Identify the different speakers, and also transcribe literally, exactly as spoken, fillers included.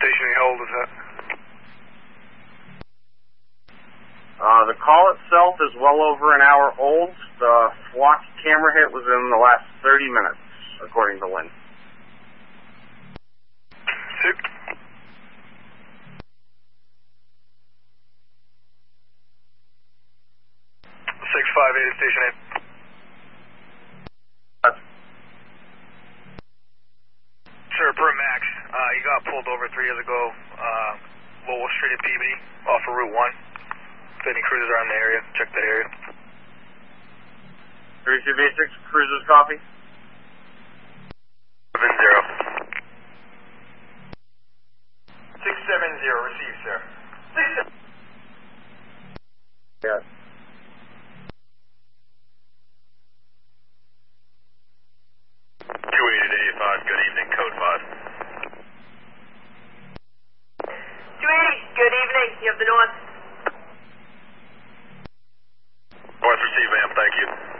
Speaker 1: Stationary hold is that?
Speaker 2: Uh, the call itself is well over an hour old. The Flock camera hit was in the last thirty minutes, according to Lynn.
Speaker 1: Soup. six five eight, station eight. Sir, per Max, uh, you got pulled over three years ago, uh, Lowell Street at Peabody, off of Route one. If any cruisers are in the area, check that area.
Speaker 2: thirty-two basics, cruisers copy.
Speaker 1: seven zero.
Speaker 3: six seven zero, receive, sir. six seven.
Speaker 2: Yeah.
Speaker 1: two eighty to eighty-five, good evening, code five.
Speaker 4: two eighty, good evening, you have the north.
Speaker 1: North receive, ma'am, thank you.